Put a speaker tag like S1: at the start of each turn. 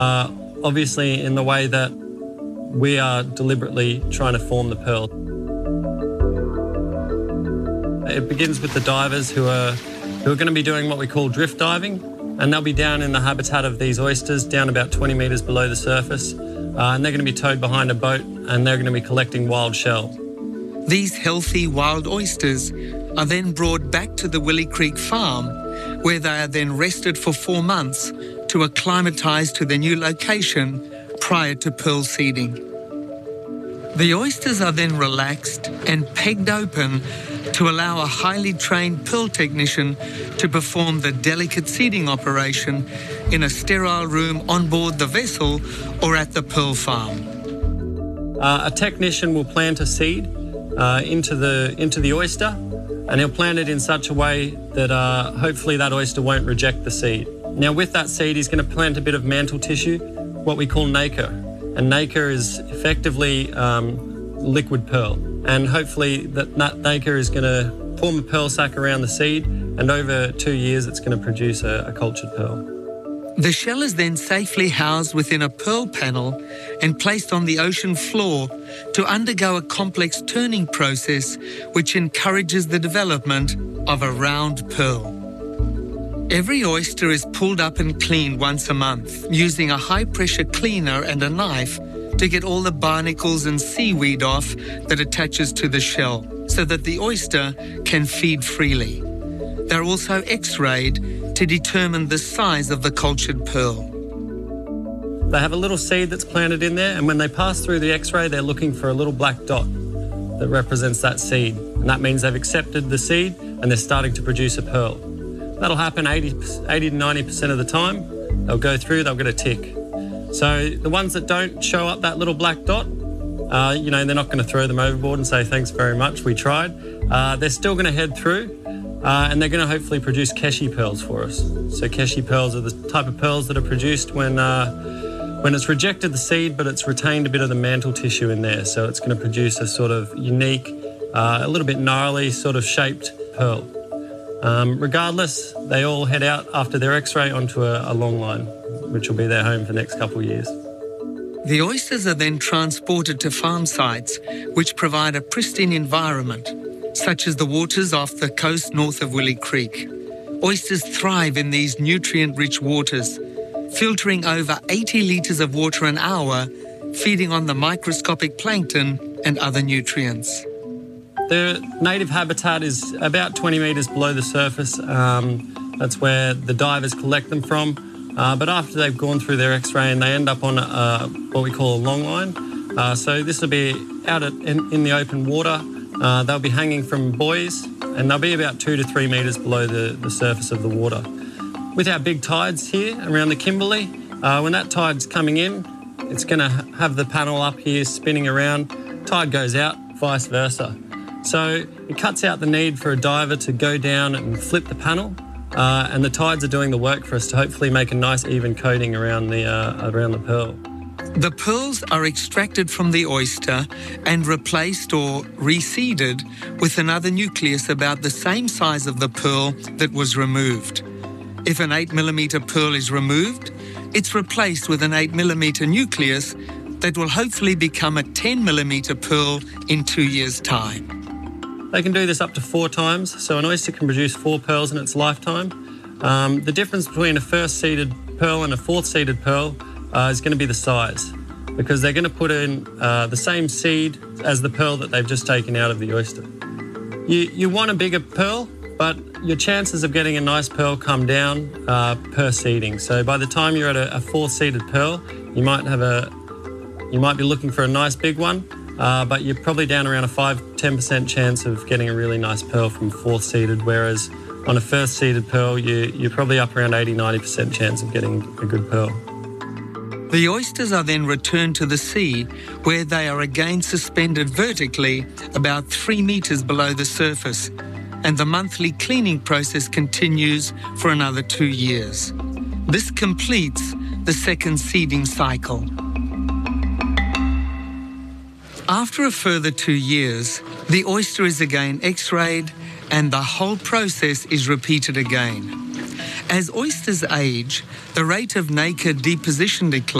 S1: obviously in the way that we are deliberately trying to form the pearl. It begins with the divers who are going to be doing what we call drift diving, and they'll be down in the habitat of these oysters, down about 20 metres below the surface, and they're going to be towed behind a boat, and they're going to be collecting wild shell.
S2: These healthy wild oysters are then brought back to the Willie Creek farm, where they are then rested for 4 months to acclimatise to their new location prior to pearl seeding. The oysters are then relaxed and pegged open to allow a highly trained pearl technician to perform the delicate seeding operation in a sterile room on board the vessel or at the pearl farm.
S1: A technician will plant a seed into the oyster, and he'll plant it in such a way that hopefully that oyster won't reject the seed. Now with that seed, he's going to plant a bit of mantle tissue, what we call nacre. And nacre is effectively liquid pearl. And hopefully that nacre is going to form a pearl sac around the seed, and over 2 years it's going to produce a cultured pearl.
S2: The shell is then safely housed within a pearl panel and placed on the ocean floor to undergo a complex turning process which encourages the development of a round pearl. Every oyster is pulled up and cleaned once a month using a high-pressure cleaner and a knife to get all the barnacles and seaweed off that attaches to the shell so that the oyster can feed freely. They're also X-rayed to determine the size of the cultured pearl.
S1: They have a little seed that's planted in there, and when they pass through the X-ray, they're looking for a little black dot that represents that seed. And that means they've accepted the seed and they're starting to produce a pearl. That'll happen 80 to 90% of the time. They'll go through, they'll get a tick. So the ones that don't show up that little black dot, they're not going to throw them overboard and say, thanks very much, we tried. They're still going to head through, and they're going to hopefully produce Keshi pearls for us. So Keshi pearls are the type of pearls that are produced when it's rejected the seed, but it's retained a bit of the mantle tissue in there. So it's going to produce a sort of unique, a little bit gnarly sort of shaped pearl. Regardless, they all head out after their X-ray onto a long line, which will be their home for the next couple of years.
S2: The oysters are then transported to farm sites which provide a pristine environment, such as the waters off the coast north of Willie Creek. Oysters thrive in these nutrient-rich waters, filtering over 80 litres of water an hour, feeding on the microscopic plankton and other nutrients.
S1: Their native habitat is about 20 metres below the surface. That's where the divers collect them from. But after they've gone through their X-ray and they end up on what we call a long line. So this will be out in the open water. They'll be hanging from buoys, and they'll be about 2 to 3 metres below the surface of the water. With our big tides here around the Kimberley, when that tide's coming in, it's going to have the panel up here spinning around. Tide goes out, vice versa. So it cuts out the need for a diver to go down and flip the panel, and the tides are doing the work for us to hopefully make a nice even coating around the pearl.
S2: The pearls are extracted from the oyster and replaced or reseeded with another nucleus about the same size of the pearl that was removed. If an 8mm pearl is removed, it's replaced with an 8mm nucleus that will hopefully become a 10mm pearl in 2 years' time.
S1: They can do this up to 4 times, so an oyster can produce 4 pearls in its lifetime. The difference between a first seeded pearl and a fourth seeded pearl is going to be the size, because they're going to put in the same seed as the pearl that they've just taken out of the oyster. You want a bigger pearl, but your chances of getting a nice pearl come down per seeding. So by the time you're at a fourth seeded pearl, you might be looking for a nice big one. But you're probably down around a 5-10% chance of getting a really nice pearl from fourth seeded, whereas on a first seeded pearl, you're probably up around 80-90% chance of getting a good pearl.
S2: The oysters are then returned to the sea, where they are again suspended vertically about 3 metres below the surface, and the monthly cleaning process continues for another 2 years. This completes the second seeding cycle. After a further 2 years, the oyster is again X-rayed and the whole process is repeated again. As oysters age, the rate of nacre deposition declines.